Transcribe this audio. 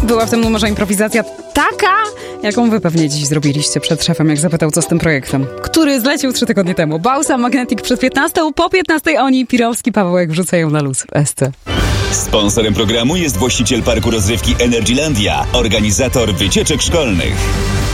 Była w tym numerze improwizacja taka, jaką wy pewnie dziś zrobiliście przed szefem, jak zapytał, co z tym projektem, który zlecił 3 tygodnie temu. Bausa, Magnetic przed 15, po 15 oni, Pirowski, Pawełek wrzucają na luz w SC. Sponsorem programu jest właściciel parku rozrywki Energylandia, organizator wycieczek szkolnych.